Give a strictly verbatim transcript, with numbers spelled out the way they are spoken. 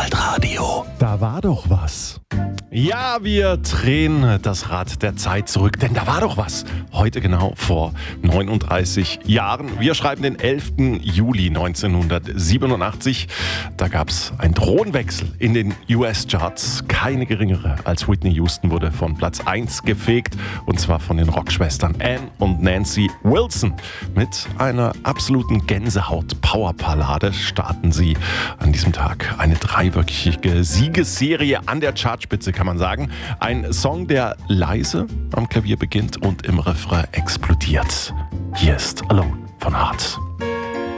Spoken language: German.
Stadtwaldradio. Da war doch was. Ja, wir drehen das Rad der Zeit zurück, denn da war doch was. Heute genau vor neununddreißig Jahren. Wir schreiben den elften Juli neunzehnhundertsiebenundachtzig. Da gab es einen Thronwechsel in den U S-Charts. Keine geringere als Whitney Houston wurde von Platz eins gefegt. Und zwar von den Rockschwestern Ann und Nancy Wilson. Mit einer absoluten Gänsehaut-Powerballade starten sie an diesem Tag eine dreiwöchige Siegesserie an der Chartspitze, kann man sagen. Ein Song, der leise am Klavier beginnt und im Refrain explodiert. Hier ist Alone von Heart.